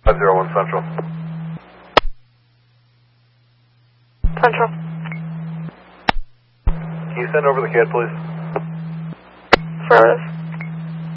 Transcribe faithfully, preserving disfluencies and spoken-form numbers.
five zero one Central. Central. Can you send over the kid, please? Affirmative.